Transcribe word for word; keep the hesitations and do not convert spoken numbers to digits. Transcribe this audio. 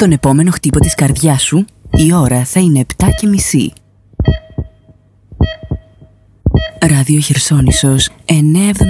Στον επόμενο χτύπο της καρδιάς σου, η ώρα θα είναι επτά και μισή. Ράδιο Χερσόνησος εννιακόσια εβδομήντα